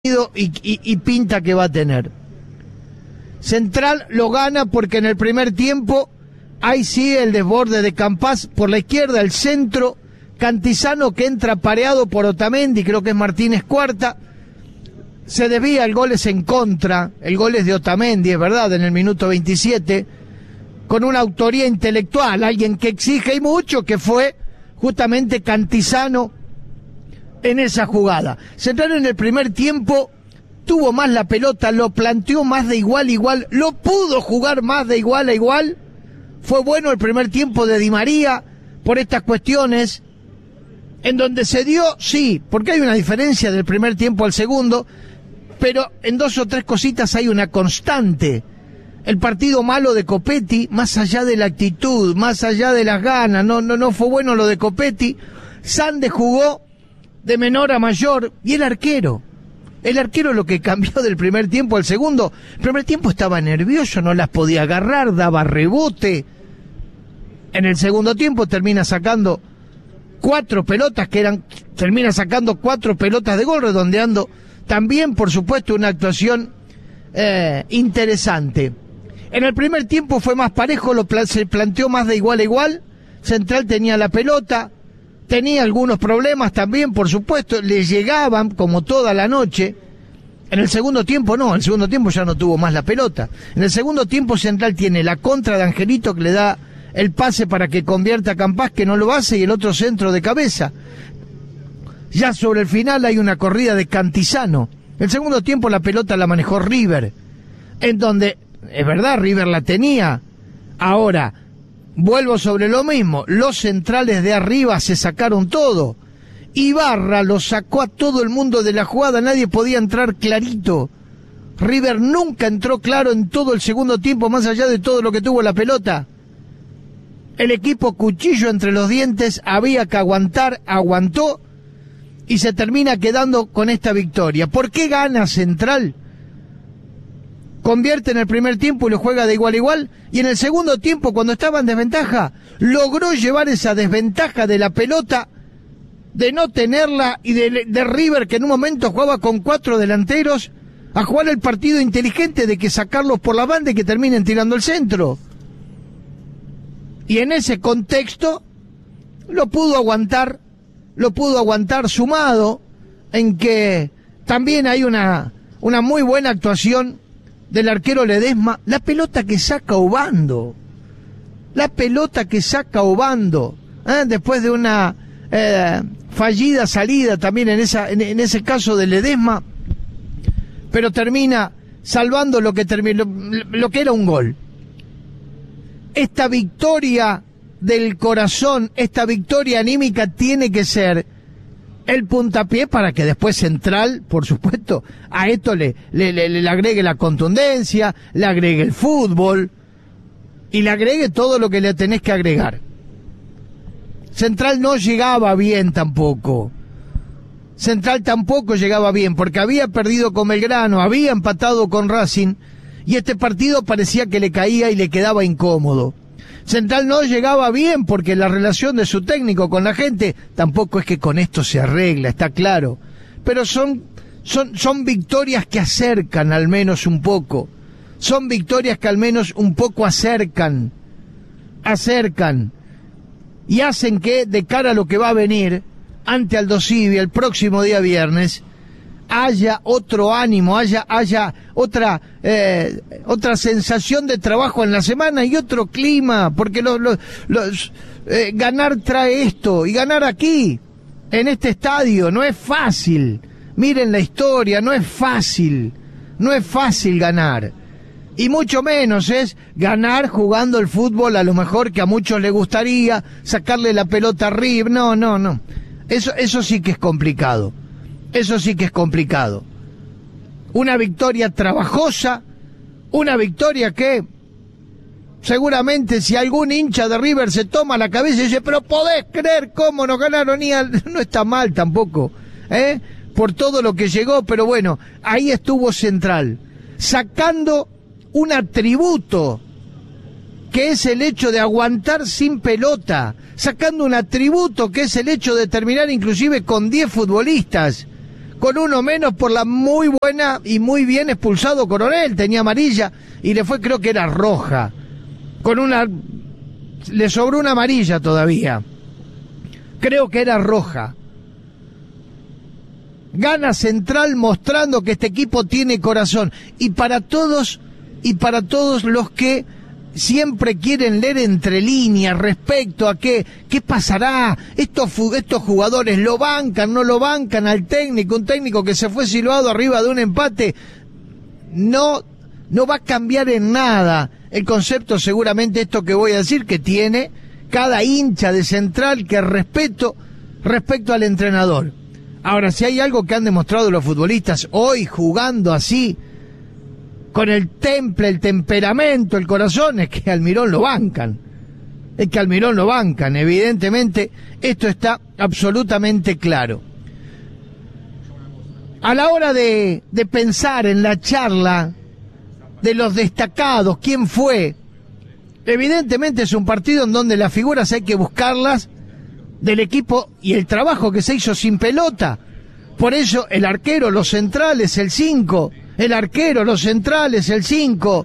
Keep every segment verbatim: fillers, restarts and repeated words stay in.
Y, y, y pinta que va a tener. Central lo gana porque en el primer tiempo ahí sí el desborde de Campás por la izquierda, el centro, Cantizano que entra pareado por Otamendi, creo que es Martínez Cuarta, se desvía, el gol es en contra, el gol es de Otamendi, es verdad, en el minuto veintisiete, con una autoría intelectual, alguien que exige y mucho, que fue justamente Cantizano en esa jugada. Central en el primer tiempo tuvo más la pelota, lo planteó más de igual a igual, lo pudo jugar más de igual a igual. Fue bueno el primer tiempo de Di María por estas cuestiones, en donde se dio, sí, porque hay una diferencia del primer tiempo al segundo, pero en dos o tres cositas hay una constante. El partido malo de Copetti, más allá de la actitud, más allá de las ganas, no, no, no fue bueno lo de Copetti. Sande jugó de menor a mayor, y el arquero, el arquero lo que cambió del primer tiempo al segundo. El primer tiempo estaba nervioso, no las podía agarrar, daba rebote. En el segundo tiempo termina sacando cuatro pelotas que eran, termina sacando cuatro pelotas de gol, redondeando también, por supuesto, una actuación eh, interesante. En el primer tiempo fue más parejo, lo se planteó más de igual a igual. Central tenía la pelota, tenía algunos problemas también, por supuesto, le llegaban como toda la noche. En el segundo tiempo no, en el segundo tiempo ya no tuvo más la pelota. En el segundo tiempo Central tiene la contra de Angelito que le da el pase para que convierta a Campás, que no lo hace, y el otro centro de cabeza. Ya sobre el final hay una corrida de Cantizano. El segundo tiempo la pelota la manejó River, en donde, es verdad, River la tenía. Ahora, vuelvo sobre lo mismo, los centrales de arriba se sacaron todo. Ibarra lo sacó a todo el mundo de la jugada, nadie podía entrar clarito. River nunca entró claro en todo el segundo tiempo, más allá de todo lo que tuvo la pelota. El equipo cuchillo entre los dientes, había que aguantar, aguantó y se termina quedando con esta victoria. ¿Por qué gana Central? Convierte en el primer tiempo y lo juega de igual a igual, y en el segundo tiempo, cuando estaba en desventaja, logró llevar esa desventaja de la pelota, de no tenerla, y de, de River, que en un momento jugaba con cuatro delanteros, a jugar el partido inteligente de que sacarlos por la banda y que terminen tirando el centro. Y en ese contexto lo pudo aguantar, lo pudo aguantar, sumado en que también hay una, una muy buena actuación del arquero Ledesma. La pelota que saca Obando, la pelota que saca Obando, ¿eh? Después de una eh, fallida salida también en, esa, en, en ese caso de Ledesma, pero termina salvando lo que, terminó, lo que era un gol. Esta victoria del corazón, esta victoria anímica tiene que ser el puntapié para que después Central, por supuesto, a esto le, le, le, le agregue la contundencia, le agregue el fútbol y le agregue todo lo que le tenés que agregar. Central no llegaba bien tampoco. Central tampoco llegaba bien porque había perdido con Belgrano, había empatado con Racing, y este partido parecía que le caía y le quedaba incómodo. Central no llegaba bien porque la relación de su técnico con la gente tampoco es que con esto se arregla, está claro. Pero son, son, son victorias que acercan al menos un poco. Son victorias que al menos un poco acercan, acercan, y hacen que, de cara a lo que va a venir ante Aldosivi el próximo día viernes, haya otro ánimo, haya, haya otra, eh, otra sensación de trabajo en la semana y otro clima, porque los, los, los eh, ganar trae esto, y ganar aquí, en este estadio, no es fácil. Miren la historia, no es fácil, no es fácil ganar, y mucho menos es ganar jugando el fútbol a lo mejor que a muchos les gustaría, sacarle la pelota arriba, no, no, no, eso, eso sí que es complicado. Eso sí que es complicado. Una victoria trabajosa, una victoria que seguramente si algún hincha de River se toma la cabeza y dice, pero podés creer cómo nos ganaron, y al... no está mal tampoco, ¿eh? Por todo lo que llegó, pero bueno, ahí estuvo Central, sacando un atributo que es el hecho de aguantar sin pelota, sacando un atributo que es el hecho de terminar inclusive con diez futbolistas, con uno menos por la muy buena y muy bien expulsado Coronel, tenía amarilla y le fue, creo que era roja, con una, le sobró una amarilla todavía, creo que era roja. Gana Central mostrando que este equipo tiene corazón, y para todos, y para todos los que siempre quieren leer entre líneas respecto a qué, qué pasará, estos, estos jugadores lo bancan, no lo bancan al técnico, un técnico que se fue silbado arriba de un empate, no, no va a cambiar en nada el concepto, seguramente esto que voy a decir, que tiene cada hincha de Central, que respeto respecto al entrenador. Ahora, si hay algo que han demostrado los futbolistas hoy jugando así, con el temple, el temperamento, el corazón, es que Almirón lo bancan. Es que Almirón lo bancan. Evidentemente, esto está absolutamente claro. A la hora de, de pensar en la charla de los destacados, quién fue, evidentemente es un partido en donde las figuras hay que buscarlas del equipo y el trabajo que se hizo sin pelota. Por eso el arquero, los centrales, el cinco... El arquero, los centrales, el cinco.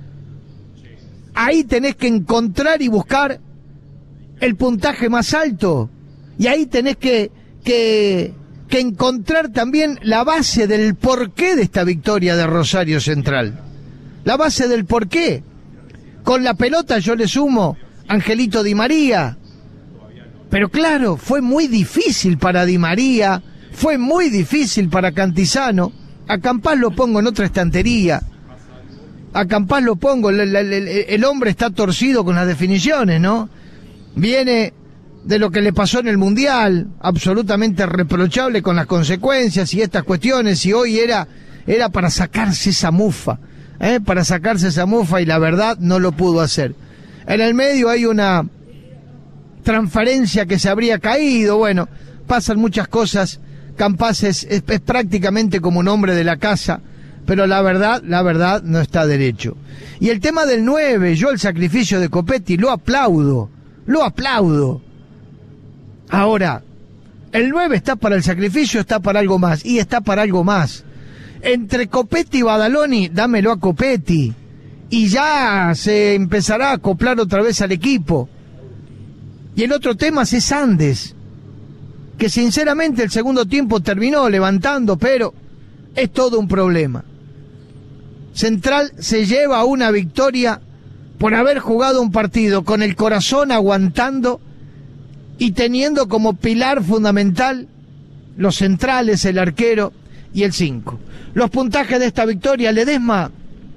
Ahí tenés que encontrar y buscar el puntaje más alto. Y ahí tenés que, que, que encontrar también la base del porqué de esta victoria de Rosario Central. La base del porqué. Con la pelota yo le sumo Angelito Di María. Pero claro, fue muy difícil para Di María, fue muy difícil para Cantizano. A Campás lo pongo en otra estantería. A Campás lo pongo, el, el, el, el hombre está torcido con las definiciones, ¿no? Viene de lo que le pasó en el Mundial, absolutamente reprochable con las consecuencias y estas cuestiones, y hoy era, era para sacarse esa mufa, ¿eh? Para sacarse esa mufa, y la verdad no lo pudo hacer. En el medio hay una transferencia que se habría caído, bueno, pasan muchas cosas. Campás es, es, es prácticamente como un hombre de la casa, pero la verdad, la verdad no está derecho. Y el tema del nueve, yo el sacrificio de Copetti lo aplaudo, lo aplaudo. Ahora, el nueve está para el sacrificio, está para algo más, y está para algo más. Entre Copetti y Badaloni, dámelo a Copetti, y ya se empezará a acoplar otra vez al equipo. Y el otro tema es Andes, que sinceramente el segundo tiempo terminó levantando, pero es todo un problema. Central se lleva una victoria por haber jugado un partido con el corazón aguantando y teniendo como pilar fundamental los centrales, el arquero y el cinco. Los puntajes de esta victoria, Ledesma,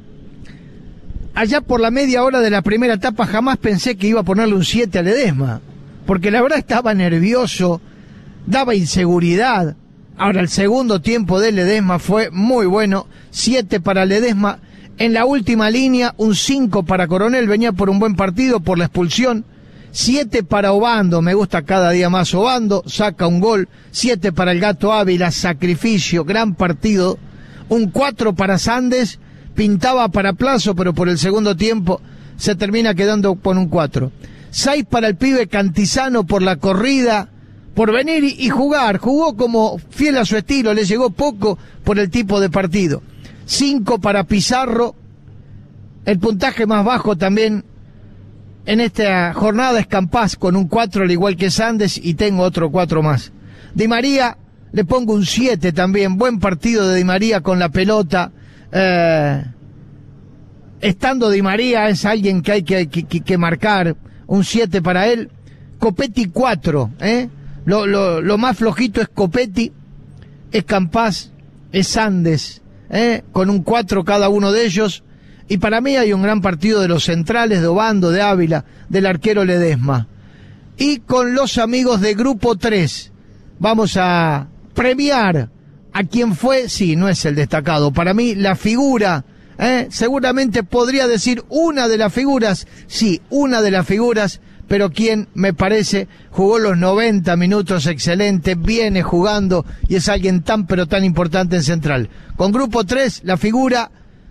allá por la media hora de la primera etapa jamás pensé que iba a ponerle un siete a Ledesma, porque la verdad estaba nervioso, daba inseguridad. Ahora el segundo tiempo de Ledesma fue muy bueno, siete para Ledesma. En la última línea un cinco para Coronel, venía por un buen partido por la expulsión. siete para Obando, me gusta cada día más Obando, saca un gol. siete para el Gato Ávila, sacrificio, gran partido. Un cuatro para Sandes, pintaba para Plazo, pero por el segundo tiempo se termina quedando con un cuatro. seis para el pibe Cantizano por la corrida, por venir y jugar, jugó como fiel a su estilo, le llegó poco por el tipo de partido. cinco para Pizarro, el puntaje más bajo también en esta jornada es Campás, con un cuatro al igual que Sandes, y tengo otro cuatro más. Di María, le pongo un siete también, buen partido de Di María con la pelota, eh, estando Di María es alguien que hay que, que, que marcar, un siete para él. Copetti cuatro, ¿eh? Lo, lo, lo más flojito es Copetti, es Campás, es Sandes, ¿eh? Con un cuatro cada uno de ellos. Y para mí hay un gran partido de los centrales, de Obando, de Ávila, del arquero Ledesma. Y con los amigos de Grupo tres vamos a premiar a quien fue, sí, no es el destacado, para mí la figura, ¿eh? Seguramente podría decir una de las figuras, sí, una de las figuras, pero quien me parece jugó los noventa minutos excelente, viene jugando y es alguien tan pero tan importante en Central. Con Grupo tres, la figura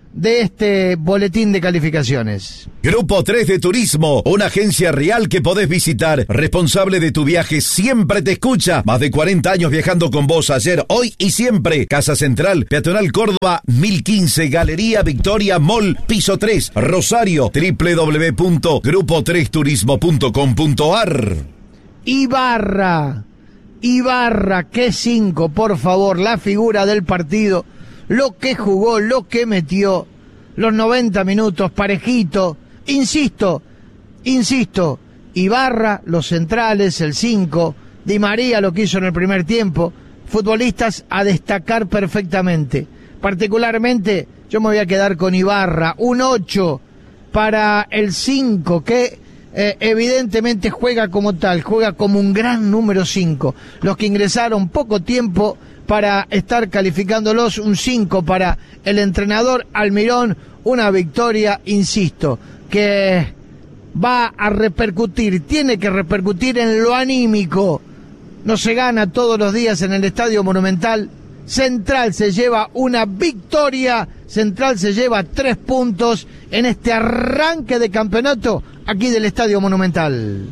de este boletín de calificaciones. Grupo tres de Turismo, una agencia real que podés visitar. Responsable de tu viaje, siempre te escucha. Más de cuarenta años viajando con vos, ayer, hoy y siempre. Casa Central, Peatonal Córdoba, mil quince, Galería Victoria Mall, piso tres, Rosario, doble u doble u doble u punto grupo tres turismo punto com punto a r. Ibarra, Ibarra, que cinco, por favor, la figura del partido. Lo que jugó, lo que metió, los noventa minutos, parejito, insisto, insisto, Ibarra, los centrales, el cinco, Di María lo que hizo en el primer tiempo, futbolistas a destacar perfectamente. Particularmente, yo me voy a quedar con Ibarra, un ocho para el cinco, que eh, evidentemente juega como tal, juega como un gran número cinco. Los que ingresaron poco tiempo para estar calificándolos, un cinco para el entrenador Almirón, una victoria, insisto, que va a repercutir, tiene que repercutir en lo anímico. No se gana todos los días en el Estadio Monumental. Central se lleva una victoria, Central se lleva tres puntos en este arranque de campeonato aquí del Estadio Monumental.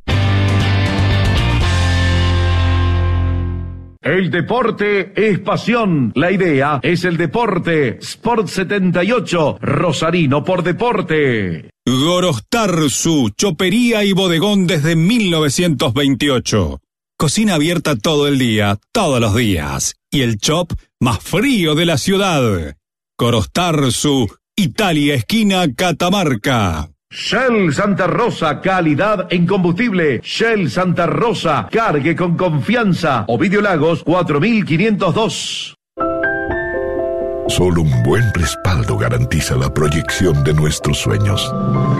El deporte es pasión. La idea es el deporte. Sport setenta y ocho, Rosarino por deporte. Gorostarzu, chopería y bodegón desde mil novecientos veintiocho. Cocina abierta todo el día, todos los días. Y el chop más frío de la ciudad. Gorostarzu, Italia, esquina Catamarca. Shell Santa Rosa, calidad en combustible. Shell Santa Rosa, cargue con confianza. Ovidio Lagos, cuatro mil quinientos dos. Solo un buen respaldo garantiza la proyección de nuestros sueños.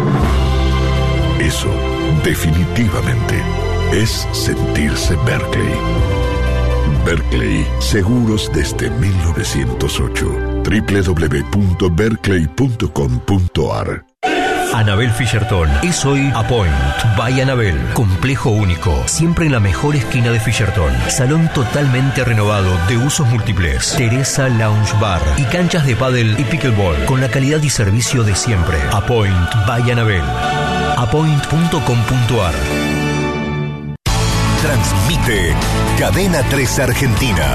Eso, definitivamente, es sentirse Berkeley. Berkeley, seguros desde mil novecientos ocho. doble u doble u doble u punto berkeley punto com punto a r. Anabel Fischerton es hoy Apoint by Anabel. Complejo único, siempre en la mejor esquina de Fischerton. Salón totalmente renovado de usos múltiples. Teresa Lounge Bar y canchas de pádel y pickleball con la calidad y servicio de siempre. Apoint by Anabel. apoint punto com punto a r. Transmite Cadena tres Argentina.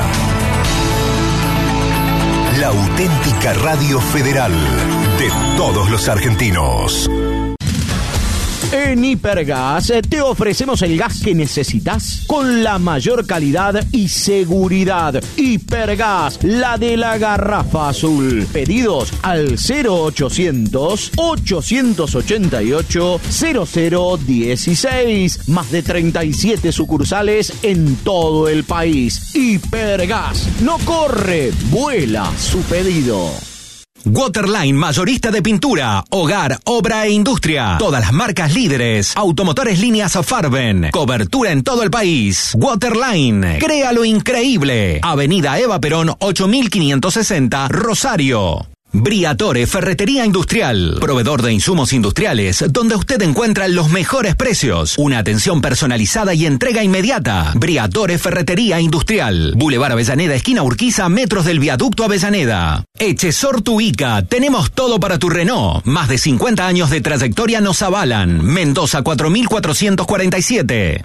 La auténtica radio federal de todos los argentinos. En Hipergas te ofrecemos el gas que necesitas con la mayor calidad y seguridad. Hipergas, la de la garrafa azul. Pedidos al cero ochocientos, ochocientos ochenta y ocho, cero cero dieciséis. Más de treinta y siete sucursales en todo el país. Hipergas, no corre, vuela su pedido. Waterline, mayorista de pintura, hogar, obra e industria. Todas las marcas líderes. Automotores líneas Farben. Cobertura en todo el país. Waterline, crea lo increíble. Avenida Eva Perón, ocho mil quinientos sesenta, Rosario. Briatore Ferretería Industrial, proveedor de insumos industriales, donde usted encuentra los mejores precios, una atención personalizada y entrega inmediata. Briatore Ferretería Industrial, Boulevard Avellaneda, esquina Urquiza, metros del viaducto Avellaneda. Echesor Tuica, tenemos todo para tu Renault. Más de cincuenta años de trayectoria nos avalan. Mendoza cuatro mil cuatrocientos cuarenta y siete.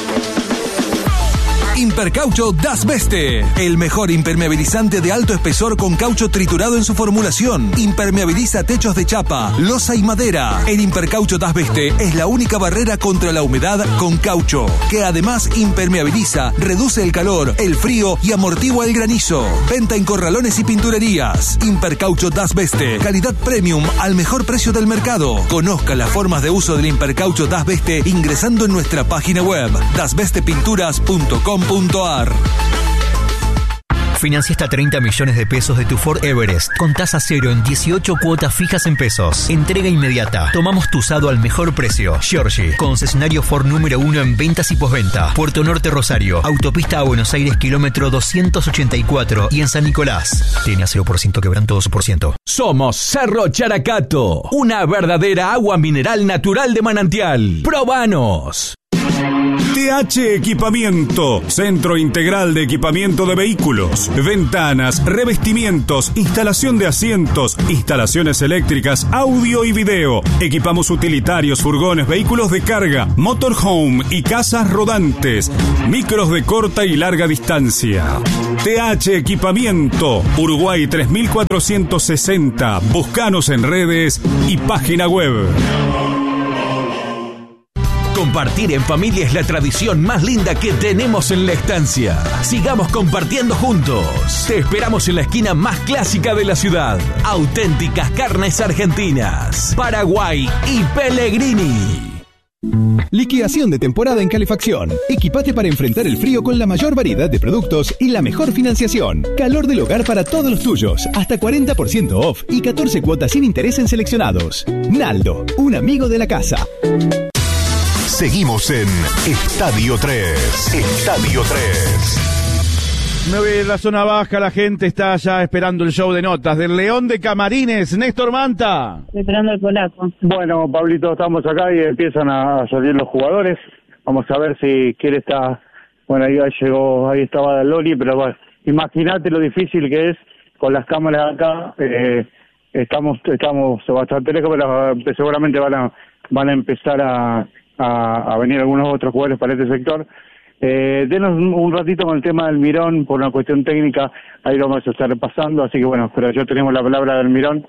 Impercaucho Das Beste, el mejor impermeabilizante de alto espesor con caucho triturado en su formulación. Impermeabiliza techos de chapa, losa y madera. El Impercaucho Das Beste es la única barrera contra la humedad con caucho, que además impermeabiliza, reduce el calor, el frío y amortigua el granizo. Venta en corralones y pinturerías. Impercaucho Das Beste, calidad premium al mejor precio del mercado. Conozca las formas de uso del Impercaucho Das Beste ingresando en nuestra página web das beste pinturas punto com punto a r. Financia hasta treinta millones de pesos de tu Ford Everest con tasa cero en dieciocho cuotas fijas en pesos. Entrega inmediata. Tomamos tu usado al mejor precio. Giorgi, concesionario Ford número uno en ventas y postventa. Puerto Norte Rosario, autopista a Buenos Aires, kilómetro doscientos ochenta y cuatro y en San Nicolás. Tiene a cero por ciento quebrantoso por ciento. Somos Cerro Characato, una verdadera agua mineral natural de manantial. ¡Probanos! T H Equipamiento, Centro Integral de Equipamiento de Vehículos, ventanas, revestimientos, instalación de asientos, instalaciones eléctricas, audio y video. Equipamos utilitarios, furgones, vehículos de carga, motorhome y casas rodantes, micros de corta y larga distancia. T H Equipamiento, Uruguay tres mil cuatrocientos sesenta. Búscanos en redes y página web. Compartir en familia es la tradición más linda que tenemos en la estancia. Sigamos compartiendo juntos. Te esperamos en la esquina más clásica de la ciudad. Auténticas carnes argentinas, Paraguay y Pellegrini. Liquidación de temporada en calefacción. Equipate para enfrentar el frío con la mayor variedad de productos y la mejor financiación. Calor del hogar para todos los tuyos. Hasta cuarenta por ciento off y catorce cuotas sin interés en seleccionados. Naldo, un amigo de la casa. Seguimos en Estadio tres. Estadio tres. Me voy a la zona baja, la gente está ya esperando el show de notas del León de Camarines. Néstor Manta. Estoy esperando el polaco. Bueno, Pablito, estamos acá y empiezan a salir los jugadores. Vamos a ver si quiere estar. Bueno, ahí llegó, ahí estaba Daloli, pero bueno, imagínate lo difícil que es con las cámaras acá. Eh, estamos estamos bastante lejos, pero seguramente van a, van a empezar a... A, a venir algunos otros jugadores para este sector. Eh, denos un, un ratito con el tema del Mirón, por una cuestión técnica, ahí lo vamos a estar pasando, así que bueno, pero ya tenemos la palabra del Mirón,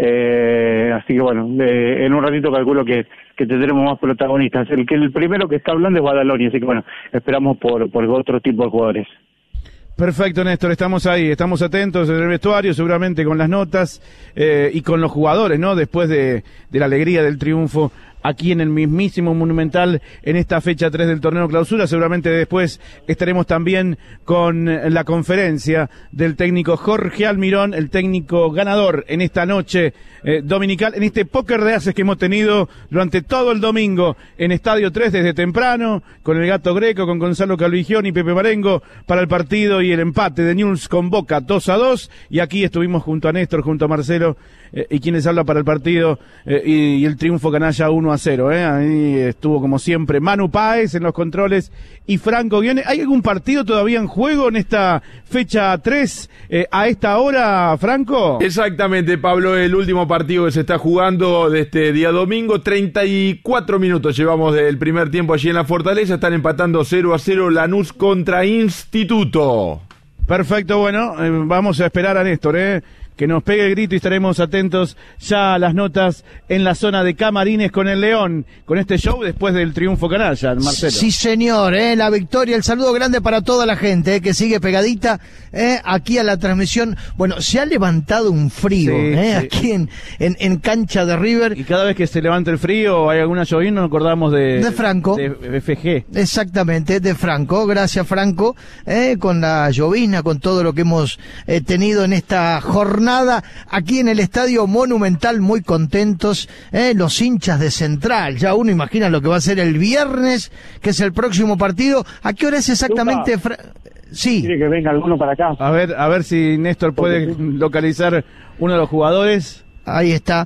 eh, así que bueno, eh, en un ratito calculo que, que tendremos más protagonistas. El que el primero que está hablando es Badaloni, así que bueno, esperamos por, por otro tipo de jugadores. Perfecto, Néstor, estamos ahí, estamos atentos en el vestuario, seguramente con las notas eh, y con los jugadores, ¿no? Después de, de la alegría del triunfo aquí en el mismísimo Monumental en esta fecha tres del torneo clausura. Seguramente después estaremos también con la conferencia del técnico Jorge Almirón, el técnico ganador en esta noche eh, dominical, en este póker de ases que hemos tenido durante todo el domingo en Estadio tres desde temprano, con el Gato Greco, con Gonzalo Calvigión y Pepe Marengo para el partido y el empate de Newell's con Boca dos a dos, y aquí estuvimos junto a Néstor, junto a Marcelo eh, y quienes hablan para el partido eh, y, y el triunfo canalla uno a cero, ¿eh? Ahí estuvo como siempre Manu Páez en los controles y Franco Guione. ¿Hay algún partido todavía en juego en esta fecha tres eh, a esta hora, Franco? Exactamente, Pablo, el último partido que se está jugando de este día domingo. Treinta y cuatro minutos llevamos del primer tiempo allí en la Fortaleza. Están empatando cero a cero Lanús contra Instituto. Perfecto, bueno, eh, vamos a esperar a Néstor, ¿eh? que nos pegue el grito y estaremos atentos ya a las notas en la zona de Camarines con el León, con este show después del triunfo canalla, Marcelo. Sí, señor, ¿eh? La victoria, el saludo grande para toda la gente ¿eh? que sigue pegadita ¿eh? aquí a la transmisión. Bueno, se ha levantado un frío sí, ¿eh? sí. aquí en, en, en cancha de River. Y cada vez que se levanta el frío o hay alguna llovina, nos acordamos de... De Franco. De F G. Exactamente, de Franco. Gracias, Franco, ¿eh? con la llovizna, con todo lo que hemos eh, tenido en esta jornada. Aquí en el Estadio Monumental, muy contentos, ¿eh? los hinchas de Central, ya uno imagina lo que va a ser el viernes, que es el próximo partido. ¿A qué hora es exactamente? Fra... Sí. ¿Quiere que venga alguno para acá? A ver, a ver si Néstor puede localizar uno de los jugadores. Ahí está.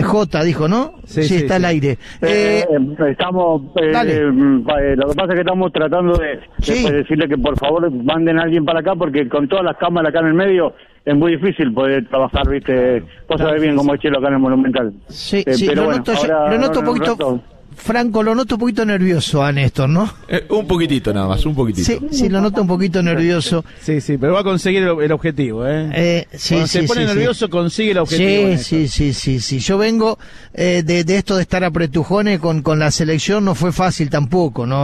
J dijo, ¿no? Sí, sí, sí está sí. al aire. Eh, eh, estamos, eh, eh, lo que pasa es que estamos tratando de, sí. de decirle que por favor manden a alguien para acá, porque con todas las cámaras acá en el medio es muy difícil poder trabajar, ¿viste? Vos sabés bien cómo es Chelo acá en el Monumental. Sí, eh, sí, pero lo, bueno, noto, ahora, lo noto un poquito... rato... Franco, lo noto un poquito nervioso a Néstor, ¿no? Eh, un poquitito nada más, un poquitito. Sí, sí, lo noto un poquito nervioso. Sí, sí, pero va a conseguir el, el objetivo, ¿eh? eh sí, Cuando sí, se pone sí, nervioso, sí. consigue el objetivo. Sí, sí, sí, sí, sí. Yo vengo eh, de, de esto de estar apretujones con, con la selección, no fue fácil tampoco, ¿no?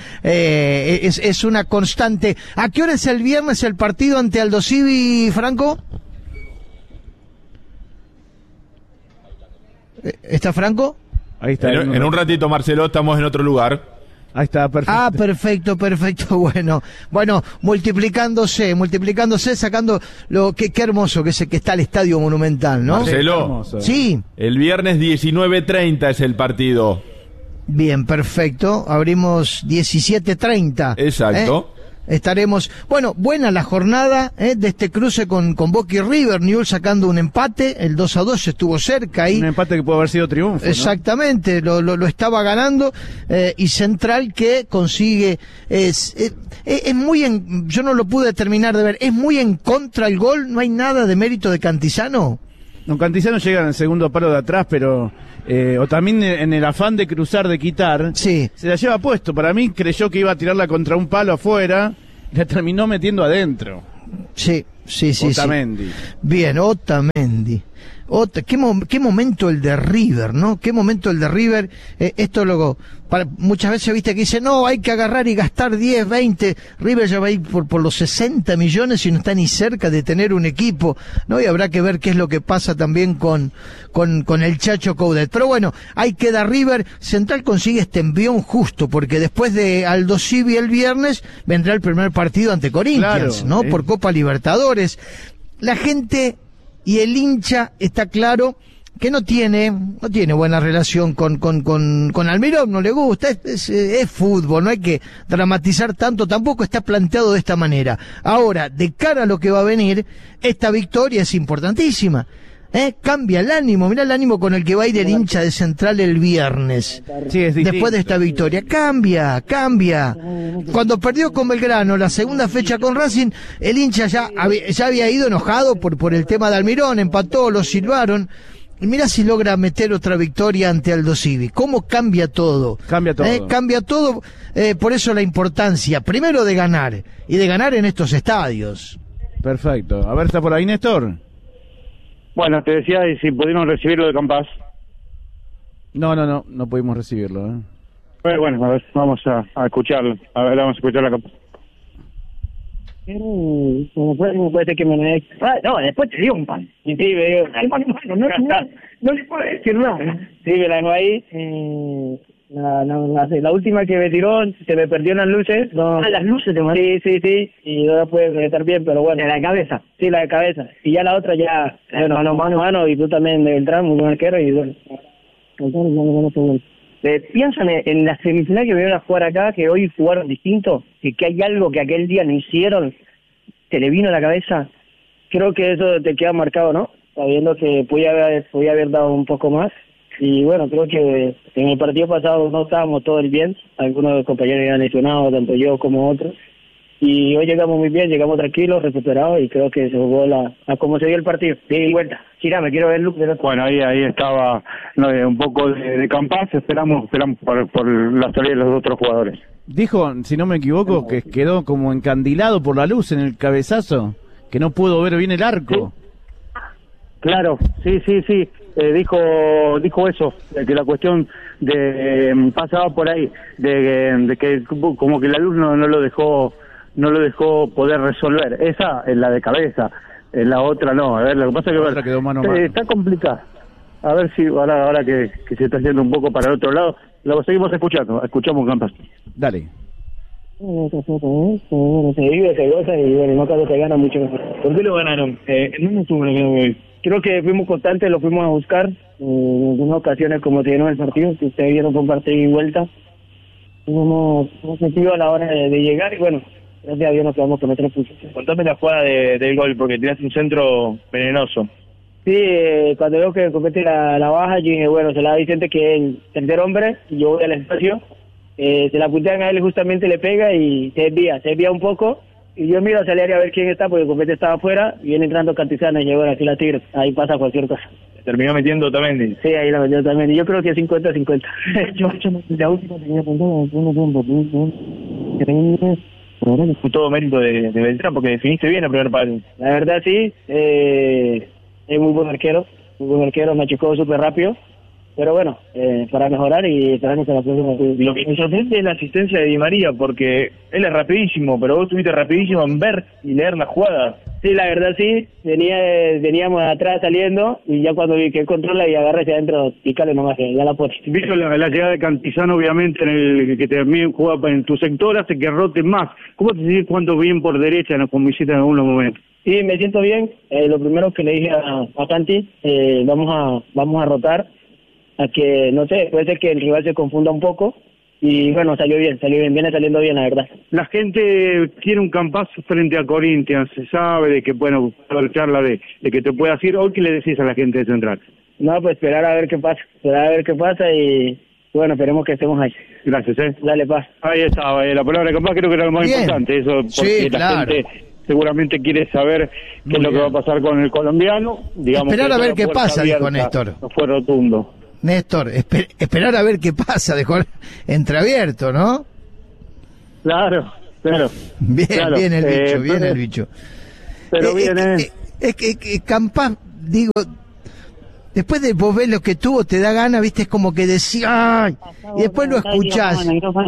eh, es, es una constante. ¿A qué hora es el viernes el partido ante Aldo Civi, Franco? ¿Está Franco? Ahí está. En, en un ratito, Marcelo, estamos en otro lugar. Ahí está, perfecto. Ah, perfecto, perfecto, bueno. Bueno, multiplicándose, multiplicándose, sacando lo que qué hermoso que es que está el Estadio Monumental, ¿no? Marcelo. Sí. El viernes diecinueve treinta es el partido. Bien, perfecto. Abrimos diecisiete treinta. Exacto. ¿Eh? Estaremos, bueno, buena la jornada eh, de este cruce con, con Boca y River, Newell's sacando un empate, el dos a dos estuvo cerca ahí. Un empate que puede haber sido triunfo, ¿no? Exactamente, lo, lo, lo estaba ganando, eh, y Central que consigue, es, es, es muy, en, yo no lo pude terminar de ver, es muy en contra el gol, no hay nada de mérito de Cantizano. Don Cantizano llega en el segundo palo de atrás, pero eh, o también en el afán de cruzar, de quitar, sí, se la lleva puesto. Para mí creyó que iba a tirarla contra un palo afuera, la terminó metiendo adentro. Sí, sí, sí. Otamendi. Sí. Bien, Otamendi. Ota, qué, mo qué momento el de River, ¿no? Qué momento el de River. Eh, esto luego, para, muchas veces viste que dice, no, hay que agarrar y gastar diez, veinte. River ya va a ir por, por los sesenta millones y no está ni cerca de tener un equipo, ¿no? Y habrá que ver qué es lo que pasa también con, con, con el Chacho Coudet. Pero bueno, ahí queda River. Central consigue este envión justo, porque después de Aldo Civi el viernes, vendrá el primer partido ante Corinthians, claro, ¿no? Eh. Por Copa Libertadores. La gente y el hincha está claro que no tiene no tiene buena relación con con con, con Almirón, no le gusta, es, es, es fútbol, no hay que dramatizar tanto, tampoco está planteado de esta manera. Ahora, de cara a lo que va a venir, esta victoria es importantísima. ¿Eh? Cambia el ánimo, mirá el ánimo con el que va a ir el hincha de Central el viernes, sí, es después de esta victoria, cambia, cambia. Cuando perdió con Belgrano la segunda fecha con Racing, el hincha ya había, ya había ido enojado por, por el tema de Almirón, empató, lo silbaron, y mirá si logra meter otra victoria ante Aldo Civi. ¿Cómo cambia todo? Cambia todo. ¿Eh? Cambia todo, eh, por eso la importancia, primero de ganar, y de ganar en estos estadios. Perfecto. A ver, ¿está por ahí Néstor? Bueno, te decía si pudimos recibirlo de Campas. No, no, no, no pudimos recibirlo. ¿eh? Pero bueno, a ver, vamos a, a escucharlo. A ver, vamos a escuchar la Campas. Como puede, puede ser que me... Ah, no, después te dio un pan. Y sí, me dio... Hermano, no, no, no, no le puedo decir nada. Sí, me la dejó ahí. Eh, la, la, la, la última que me tiró, se me perdió en las luces. No. Ah, las luces te mandó. Sí, sí, sí. Y no la pude conectar bien, pero bueno. ¿La de cabeza? Sí, la de cabeza. Y ya la otra ya... Bueno, mano, mano, mano. Y tú también de Beltrán, muy buen arquero. Y bueno... Eh, piensan en, en la semifinal que vinieron a jugar acá, que hoy jugaron distinto, que, que hay algo que aquel día no hicieron, te le vino a la cabeza. Creo que eso te queda marcado, ¿no? Sabiendo que podía haber, podía haber dado un poco más. Y bueno, creo que en el partido pasado no estábamos todos bien, algunos de los compañeros eran lesionados, tanto yo como otros. Y hoy llegamos muy bien, llegamos tranquilos, recuperados, y creo que se jugó la, a cómo se dio el partido. De vuelta. Gira, me quiero ver Luke. Bueno, ahí ahí estaba no, un poco de, de Campas, esperamos esperamos por, por la salida de los otros jugadores. Dijo, si no me equivoco, que quedó como encandilado por la luz en el cabezazo, que no pudo ver bien el arco. Sí. Claro, sí, sí, sí, eh, dijo dijo eso, de que la cuestión de eh, pasaba por ahí, de, de que como que la luz no, no lo dejó no lo dejó poder resolver. Esa es la de cabeza, es la otra no. A ver, lo que pasa es que quedó mano a mano. Eh, está complicada. A ver si ahora ahora que, que se está yendo un poco para el otro lado, lo seguimos escuchando, escuchamos Campas. Dale. Se vive, se goza y bueno, no cada se gana mucho mejor. ¿Por qué lo ganaron? Eh, no me estuvo hoy. Creo que fuimos constantes, lo fuimos a buscar. Eh, en algunas ocasiones, como se llenó el partido, que ustedes vieron por parte y vuelta, fuimos sentido a la hora de, de llegar y bueno, gracias a Dios nos quedamos con nuestra posición. Contame la jugada de, del gol, porque tiraste un centro venenoso. Sí, eh, cuando veo que compete la, la baja, yo dije, bueno, se la da Vicente, que es el tercer hombre, y yo voy al espacio. Eh, se la puntean a él, justamente le pega y se desvía, se desvía un poco. Y yo miro hacia el área a ver quién está, porque el compete estaba afuera, y viene entrando Cantizano y llegó aquí la Tigre. Ahí pasa cualquier cosa. Terminó metiendo también. Sí, ahí la metió también. Y yo creo que cincuenta cincuenta. yo, yo, la última tenía apuntado en el tiempo. Fue todo mérito de, de Beltrán, porque definiste bien el primer palo. La verdad sí, eh, es muy buen arquero, muy buen arquero, me achicó súper rápido, pero bueno, eh, para mejorar y esperamos que la próxima... Lo que me sorprende es la asistencia de Di María, porque él es rapidísimo, pero vos estuviste rapidísimo en ver y leer la jugada. Sí, la verdad sí, venía, veníamos atrás saliendo, y ya cuando vi que él controla y agarra hacia adentro, pícale nomás, que ya la pone. Visto la, la llegada de Cantizano, obviamente, en el que también juega en tu sector, hace que rote más. ¿Cómo te sigues jugando bien por derecha, ¿no? Como hiciste en algunos momentos? Sí, me siento bien. Eh, lo primero que le dije a, a Canti, eh, vamos a vamos a rotar, a que, no sé, puede ser que el rival se confunda un poco, y bueno, salió bien, salió bien, viene saliendo bien, la verdad. La gente quiere un Campás frente a Corinthians, se sabe de que, bueno, charla de, de que te puedas ir. ¿Hoy qué le decís a la gente de Central? No, pues esperar a ver qué pasa, esperar a ver qué pasa y bueno, esperemos que estemos ahí. Gracias, ¿eh? Dale, paz. Ahí estaba, eh, la palabra Campás creo que era lo más Bien. importante, eso, porque Sí, la claro. gente seguramente quiere saber qué es lo que va a pasar con el colombiano. Digamos Esperar que a ver la qué puerta pasa, dijo abierta Néstor. No fue rotundo. Néstor, esper- esperar a ver qué pasa, dejó entreabierto, ¿no? Claro, claro. Bien, claro. bien el Eh, bicho, bien pero- el bicho. Pero Eh, bien, eh, eh. eh, Es que, que Campás, digo, después de vos ver lo que tuvo, te da ganas, viste, es como que decía, ay, y después lo escuchás,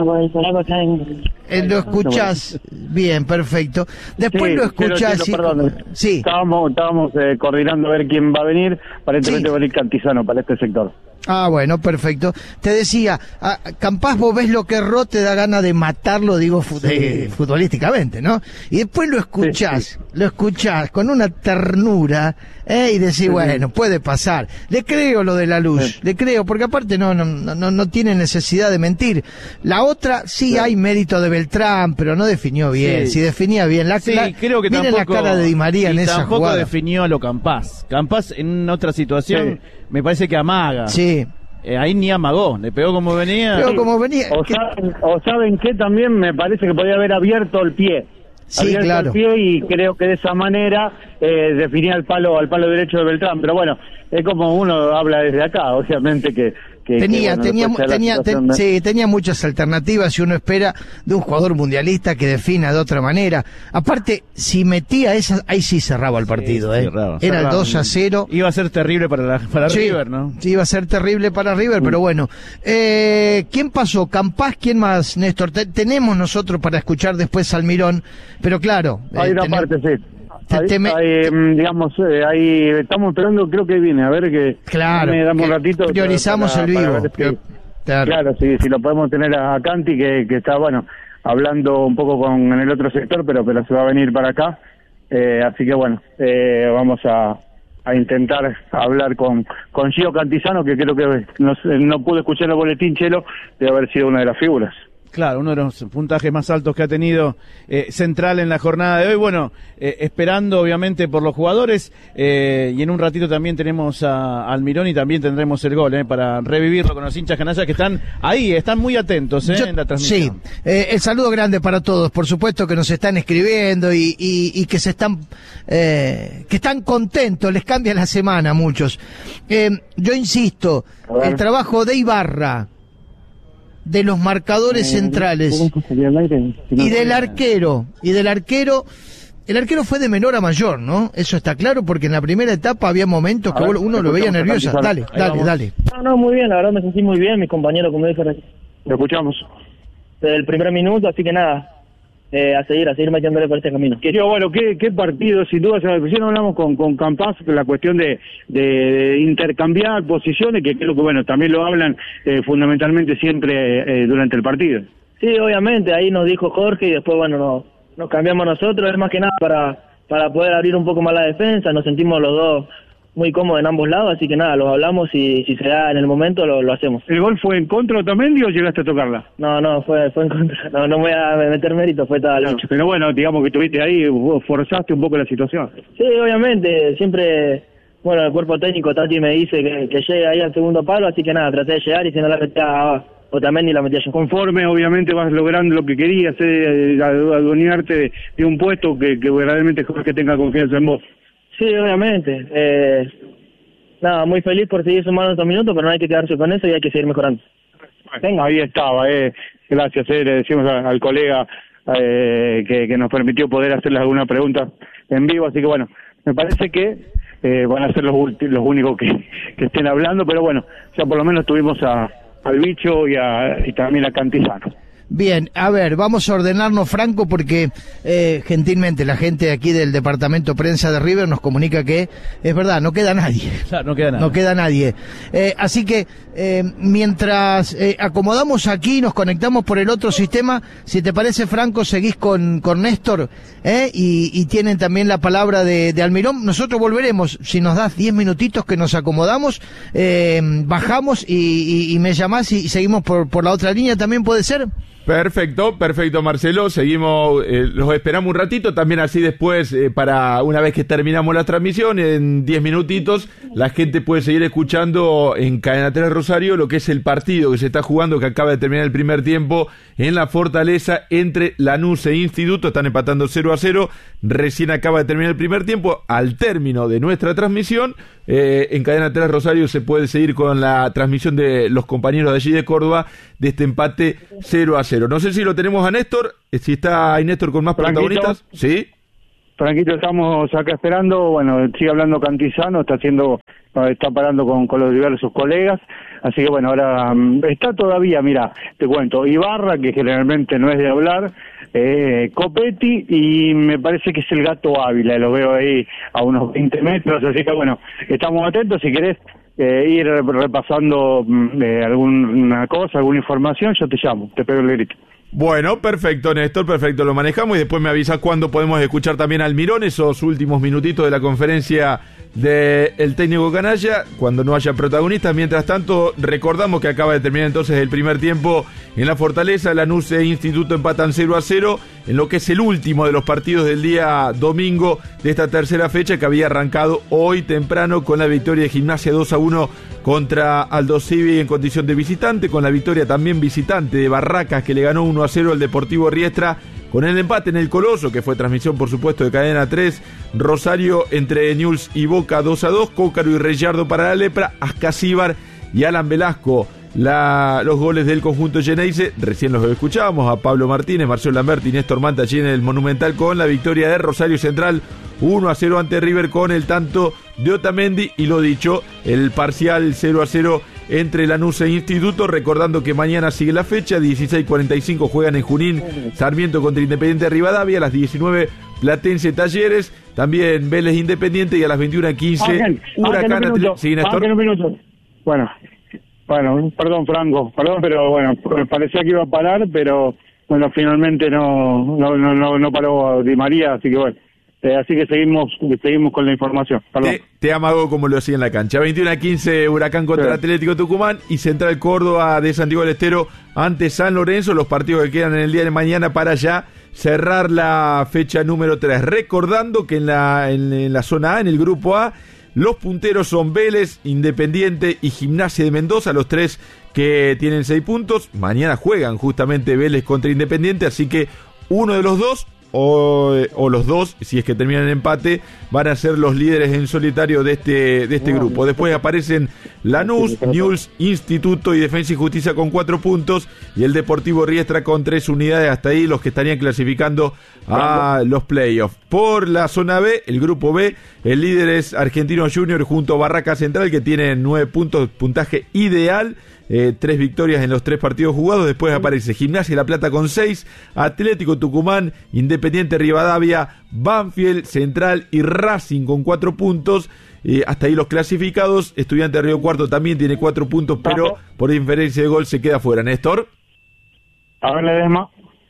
eh, lo escuchás, bien, perfecto, después Sí, lo escuchás, pero, y- pero, perdón, sí, estábamos, estábamos eh, coordinando a ver quién va a venir, aparentemente Sí. va a venir Cantizano para este sector. ah, bueno, perfecto, te decía, ah, Campás vos ves lo que erró, te da ganas de matarlo, digo, fu- de- futbolísticamente, ¿no? Y después lo escuchás, lo escuchás con una ternura, ¿eh? Y decís, bueno, puede pasar, le creo lo de la luz, le creo, porque aparte no, no, no, no tiene necesidad de mentir. La otra, sí hay mérito de Beltrán, pero no definió bien, Sí. si definía bien, la, Sí, la- creo que miren tampoco, la cara de Di María en y esa tampoco jugada. definió a lo Campás. Campás en otra situación me parece que amaga. Sí. Eh, ahí ni amagó, le pegó como venía. Pero como venía, O, que- saben, o saben que también me parece que podía haber abierto el pie. Sí, abierto claro. el pie y creo que de esa manera eh, definía el palo al palo derecho de Beltrán. Pero bueno, es como uno habla desde acá, obviamente que... que Tenía, que, bueno, tenía, después sea la tenía, situación ten- de- sí, tenía muchas alternativas y uno espera de un jugador mundialista que defina de otra manera. Aparte, si metía esas, ahí sí cerraba el partido, ¿eh? Cerraba, Era cerraba. dos a cero. Iba a ser terrible para, la, para Sí, River, ¿no? sí, iba a ser terrible para River, pero bueno. Eh, ¿Quién pasó? ¿Campás? ¿Quién más, Néstor? Te- tenemos nosotros para escuchar después Almirón, pero claro. Hay eh, una tenem- parte, sí. te- Ahí, te me- ahí, mm, digamos, eh, ahí estamos esperando, creo que viene, a ver que... Claro, me damos un que ratito. priorizamos para- el para vivo. ver si- Claro. Claro, sí, si lo podemos tener a, a Canti, que, que está, bueno, hablando un poco con en el otro sector, pero pero se va a venir para acá. Eh, así que, bueno, eh, vamos a, a intentar hablar con, con Gio Cantizano, que creo que no, sé, no pude escuchar el boletín, Chelo, de haber sido una de las figuras. Claro, uno de los puntajes más altos que ha tenido eh, Central en la jornada de hoy. Bueno, eh, esperando obviamente por los jugadores eh, y en un ratito también tenemos a Almirón y también tendremos el gol eh, para revivirlo con los hinchas canallas que están ahí, están muy atentos eh, Yo- en la transmisión. Sí, eh, el saludo grande para todos, por supuesto que nos están escribiendo y, y, y que se están eh, que están contentos, les cambia la semana a muchos. Eh, yo insisto, el trabajo de Ibarra, de los marcadores centrales y del arquero, y del arquero, el arquero fue de menor a mayor, ¿no? Eso está claro porque en la primera etapa había momentos que A ver, uno lo veía escuchamos a nervioso. Cantizano. Dale, Ahí dale, vamos. dale. No, no, muy bien, la verdad me sentí muy bien, mis compañeros, como dije recién. Lo escuchamos. Desde el primer minuto, así que nada, eh, a seguir, a seguir metiéndole por este camino. Yo, bueno, ¿qué, qué partido? Sin duda, recién hablamos con, con Campás, la cuestión de, de intercambiar posiciones, que creo que, bueno, también lo hablan eh, fundamentalmente siempre eh, durante el partido. Sí, obviamente, ahí nos dijo Jorge y después, bueno, nos, nos cambiamos nosotros, es más que nada para, para poder abrir un poco más la defensa, nos sentimos los dos muy cómodos en ambos lados, así que nada, los hablamos y si se da en el momento lo, lo hacemos. ¿El gol fue en contra de Otamendi o llegaste a tocarla? No, no, fue, fue en contra, no, no voy a meter mérito, fue tal. Claro, pero bueno, digamos que estuviste ahí, vos forzaste un poco la situación. Sí, obviamente, siempre, bueno, el cuerpo técnico Tati me dice que, que llegue ahí al segundo palo, así que nada, traté de llegar y si no la metía Otamendi la metía yo. Conforme, obviamente, vas logrando lo que querías, eh, adueñarte de, de un puesto que, que verdaderamente Jorge tenga confianza en vos. Sí, obviamente. Eh, nada, muy feliz por seguir sumando estos minutos, pero no hay que quedarse con eso y hay que seguir mejorando. Venga, ahí estaba, eh. Gracias, eh. Le decimos a- al colega eh, que, que nos permitió poder hacerle alguna pregunta en vivo, así que bueno, me parece que eh, van a ser los, ulti- los únicos que, que estén hablando, pero bueno, ya por lo menos tuvimos a, al bicho y, a, y también a Cantizano. Bien, a ver, vamos a ordenarnos, Franco, porque eh, gentilmente la gente de aquí del departamento prensa de River nos comunica que es verdad, no queda nadie. Claro, no queda nadie. No queda nadie. Eh, así que eh, mientras eh, acomodamos aquí, nos conectamos por el otro sistema, si te parece, Franco, seguís con, con Néstor eh, y, y tienen también la palabra de, de Almirón. Nosotros volveremos, si nos das diez minutitos que nos acomodamos, eh, bajamos y, y, y me llamás y, y seguimos por, por la otra línea, ¿también puede ser? Perfecto, perfecto, Marcelo. Seguimos, eh, los esperamos un ratito. También así después, eh, para una vez que terminamos la transmisión, en diez minutitos, la gente puede seguir escuchando en Cadena tres Rosario lo que es el partido que se está jugando, que acaba de terminar el primer tiempo en la Fortaleza entre Lanús e Instituto. Están empatando cero a cero. Recién acaba de terminar el primer tiempo. Al término de nuestra transmisión, eh, en Cadena tres Rosario se puede seguir con la transmisión de los compañeros de allí de Córdoba de este empate cero a cero. No sé si lo tenemos a Néstor, si está ahí Néstor con más Franquito, protagonistas. Sí. Tranquilo, estamos acá esperando. Bueno, sigue hablando Cantizano, está haciendo, está parando con, con los diversos colegas. Así que bueno, ahora um, está todavía, mira, te cuento, Ibarra, que generalmente no es de hablar, eh, Copetti, y me parece que es el Gato Ávila, lo veo ahí a unos veinte metros. Así que bueno, estamos atentos. Si querés eh, ir repasando eh, alguna cosa, alguna información, yo te llamo, te pego el grito. Bueno, perfecto, Néstor, perfecto, lo manejamos y después me avisa cuándo podemos escuchar también a Almirón, esos últimos minutitos de la conferencia del técnico canalla, cuando no haya protagonistas. Mientras tanto, recordamos que acaba de terminar entonces el primer tiempo en la Fortaleza. Lanús e Instituto empatan cero a cero en lo que es el último de los partidos del día domingo de esta tercera fecha, que había arrancado hoy temprano con la victoria de Gimnasia dos a uno contra Aldo Civi en condición de visitante, con la victoria también visitante de Barracas, que le ganó uno a cero al Deportivo Riestra, con el empate en el Coloso, que fue transmisión por supuesto de Cadena tres, Rosario entre Newell's y Boca dos a dos, Cócaro y Reyardo para la Lepra, Ascasíbar y Alan Velasco la, los goles del conjunto Geneise. Recién los escuchábamos a Pablo Martínez, Marcelo Lamberti y Néstor Manta allí en el Monumental, con la victoria de Rosario Central uno a cero ante River, con el tanto de Otamendi, y lo dicho, el parcial cero a cero entre Lanús e Instituto. Recordando que mañana sigue la fecha, dieciséis cuarenta y cinco juegan en Junín Sarmiento contra Independiente de Rivadavia, a las diecinueve Platense Talleres, también Vélez Independiente, y a las veintiuna quince Ángel, Huracán Atlético. Sí, Néstor. Ángel, un minuto. Bueno, bueno, perdón Franco, perdón, pero bueno, parecía que iba a parar, pero bueno, finalmente no no no no, no paró Di María, así que bueno. Eh, así que seguimos seguimos con la información. Perdón. Te, te amago como lo hacía en la cancha. veintiuna quince Huracán contra sí. Atlético Tucumán, y Central Córdoba de Santiago del Estero ante San Lorenzo, los partidos que quedan en el día de mañana para ya cerrar la fecha número tres. Recordando que en la, en, en la zona A, en el grupo A, los punteros son Vélez, Independiente y Gimnasia de Mendoza, los tres que tienen seis puntos. Mañana juegan justamente Vélez contra Independiente, así que uno de los dos O, o los dos, si es que terminan en empate, van a ser los líderes en solitario de este de este grupo. Después aparecen Lanús, Newell's, Instituto y Defensa y Justicia con cuatro puntos, y el Deportivo Riestra con tres unidades. Hasta ahí los que estarían clasificando a los playoffs. Por la zona B, el grupo B, el líder es Argentino Junior junto a Barraca Central, que tiene nueve puntos, puntaje ideal. Eh, tres victorias en los tres partidos jugados. Después aparece Gimnasia La Plata con seis, Atlético Tucumán, Independiente Rivadavia, Banfield, Central y Racing con cuatro puntos. Eh, hasta ahí los clasificados. Estudiante de Río Cuarto también tiene cuatro puntos, pero por diferencia de gol se queda fuera. Néstor. A ver, Ledesma.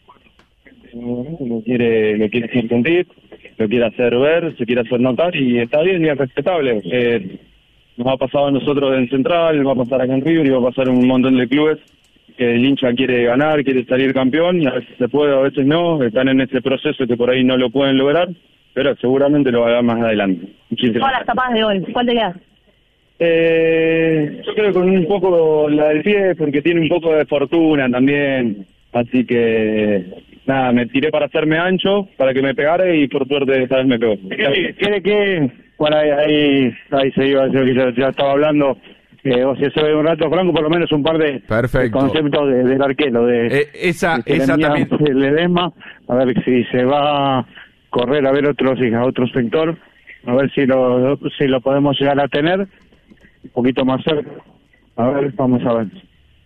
Lo quiere, lo quiere hacer sentir, lo quiere hacer ver, se quiere hacer notar, y está bien y es respetable. Eh, Nos ha pasado a nosotros en Central, va a pasar acá en River y va a pasar en un montón de clubes que el hincha quiere ganar, quiere salir campeón, y a veces se puede, a veces no. Están en ese proceso que por ahí no lo pueden lograr, pero seguramente lo hará más adelante. Todas las tapadas de gol, ¿cuál te queda? Eh, yo creo que con un poco la del pie, porque tiene un poco de fortuna también. Así que, nada, me tiré para hacerme ancho, para que me pegara, y por suerte esta vez me pegó. ¿Quiere que...? Bueno, ahí, ahí, ahí se iba, yo ya, ya estaba hablando, eh, o sea, se ve un rato, Franco, por lo menos un par de, de conceptos de, del arquero, de, eh, esa, de esa también. El Ledesma, a ver si se va a correr a ver otros, a otro sector, a ver si lo, si lo podemos llegar a tener un poquito más cerca. A ver, vamos a ver.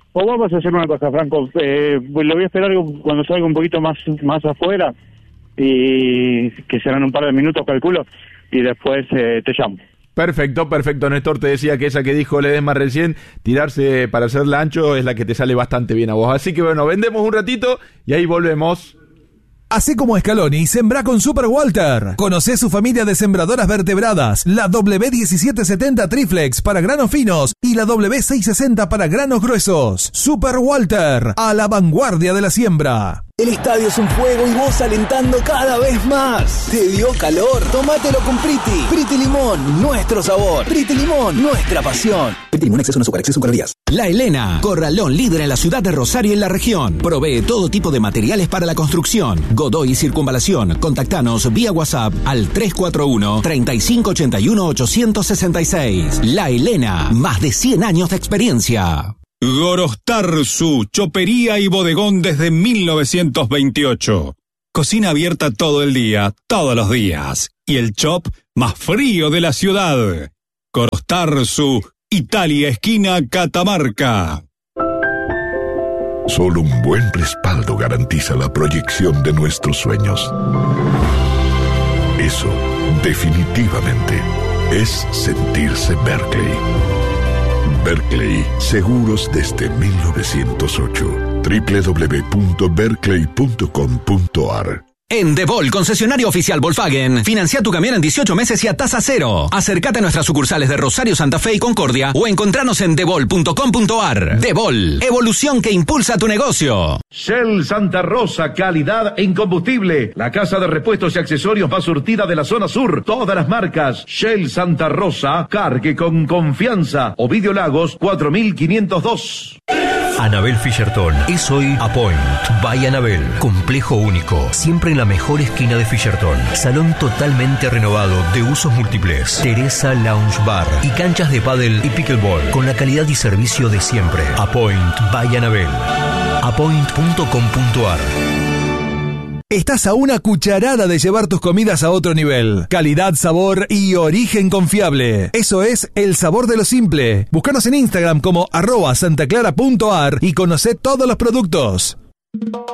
o vamos a hacer una cosa, Franco, eh, lo voy a esperar cuando salga un poquito más más afuera, y que serán un par de minutos, calculo, y después eh, te llamo. Perfecto, perfecto, Néstor, te decía que esa que dijo Ledesma recién, tirarse para hacerla ancho es la que te sale bastante bien a vos. Así que bueno, vendemos un ratito y ahí volvemos. Hacé como Scaloni, sembrá con Super Walter. Conocé su familia de sembradoras vertebradas, la W diecisiete setenta Triflex para granos finos y la W seiscientos sesenta para granos gruesos. Super Walter, a la vanguardia de la siembra. El estadio es un fuego y vos alentando cada vez más. ¿Te dio calor? Tómatelo con Priti. Priti Limón, nuestro sabor. Priti Limón, nuestra pasión. Priti Limón, exceso no azúcar, exceso en calorías. La Helena, corralón líder en la ciudad de Rosario y en la región. Provee todo tipo de materiales para la construcción. Godoy Circunvalación. Contactanos vía WhatsApp al tres cuatro uno, treinta y cinco ochenta y uno, ochocientos sesenta y seis. La Helena, más de cien años de experiencia. Gorostarzu, chopería y bodegón desde mil novecientos veintiocho. Cocina abierta todo el día, todos los días. Y el chop más frío de la ciudad. Gorostarzu, Italia, esquina Catamarca. Solo un buen respaldo garantiza la proyección de nuestros sueños. Eso, definitivamente, es sentirse Berkeley. Berkeley, seguros desde mil novecientos ocho. doble u doble u doble u punto berkeley punto com punto a r. En Devol, concesionario oficial Volkswagen, financia tu camión en dieciocho meses y a tasa cero. Acércate a nuestras sucursales de Rosario, Santa Fe y Concordia o encontranos en devol punto com punto a r. Devol, evolución que impulsa tu negocio. Shell Santa Rosa, calidad en combustible. La casa de repuestos y accesorios más surtida de la zona sur. Todas las marcas. Shell Santa Rosa, cargue con confianza. Ovidio Lagos, cuatro mil quinientos dos. Anabel Fisherton es hoy Apoint by Anabel. Complejo único, siempre en la mejor esquina de Fisherton. Salón totalmente renovado de usos múltiples. Teresa Lounge Bar y canchas de pádel y pickleball con la calidad y servicio de siempre. Apoint by Anabel. apoint punto com punto a r. Estás a una cucharada de llevar tus comidas a otro nivel. Calidad, sabor y origen confiable. Eso es el sabor de lo simple. Búscanos en Instagram como arroba santaclara punto ar y conocé todos los productos.